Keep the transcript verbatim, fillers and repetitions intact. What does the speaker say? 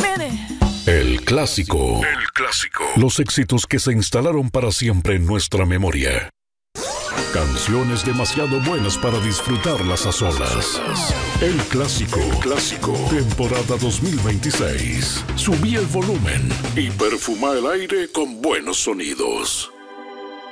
El clásico. El clásico. Los éxitos que se instalaron para siempre en nuestra memoria. Canciones demasiado buenas para disfrutarlas a solas. El clásico. El clásico. Temporada dos mil veintiséis. Subí el volumen y perfuma el aire con buenos sonidos.